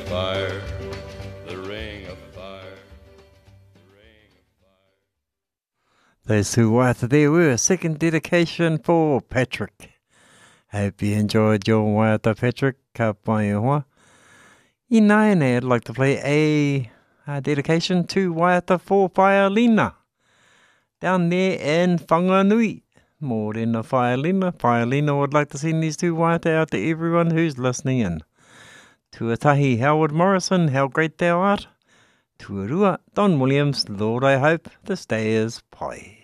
fire, the ring of fire, the ring of fire. Those two waiata there were a second dedication for Patrick. Hope you enjoyed your waiata, Patrick. Ka pai hoa. Inaine, I'd like to play a dedication to waiata for Whaialina. Down there in Whanganui. Mōrena Whaialina. Whaialina would like to send these two waiata out to everyone who's listening in. Tuatahi Howard Morrison, how great thou art. Tuarua Don Williams, Lord I hope this day is pai.